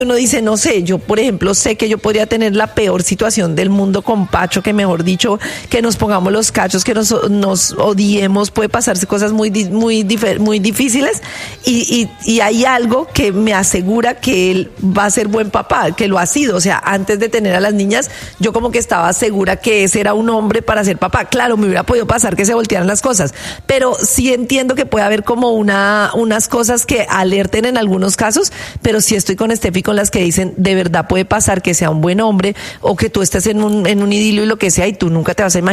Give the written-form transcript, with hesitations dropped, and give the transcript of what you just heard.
Uno dice, no sé, yo por ejemplo sé que yo podría tener la peor situación del mundo con Pacho, que mejor dicho, que nos pongamos los cachos, que nos odiemos, puede pasarse cosas muy difíciles y hay algo que me asegura que él va a ser buen papá, que lo ha sido, o sea, antes de tener a las niñas, yo como que estaba segura que ese era un hombre para ser papá. Claro, me hubiera podido pasar que se voltearan las cosas, pero sí entiendo que puede haber como unas cosas que alerten en algunos casos, pero sí estoy con Steffi con las que dicen, de verdad puede pasar que sea un buen hombre o que tú estés en un idilio y lo que sea y tú nunca te vas a imaginar